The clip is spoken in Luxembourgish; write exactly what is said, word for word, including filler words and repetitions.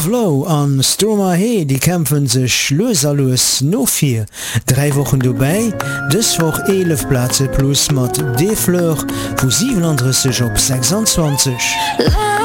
Low an Stromae, die kämpfen sech loserlos no vier. Drei Wochen vorbei, dës woch elf Plätze plus mat D-Fleur vu siebenunddreißig op sechsundzwanzig.